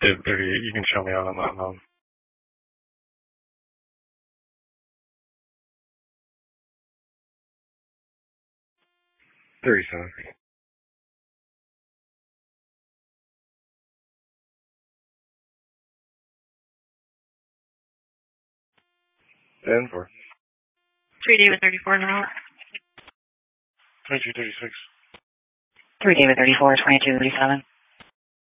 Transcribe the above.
If you can show me out on that. 37. And 4. 3 David 34 now. 2236. 3 David 34, 2237.